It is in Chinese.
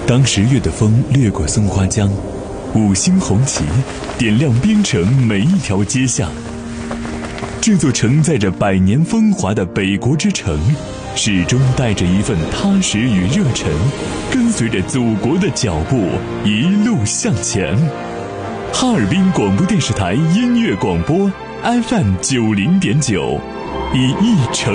当10月的风掠过松花江，五星红旗点亮边城每一条街巷。这座承载着100年风华的北国之城，始终带着一份踏实与热忱，跟随着祖国的脚步一路向前。哈尔滨广播电视台音乐广播 FM90.9，以一城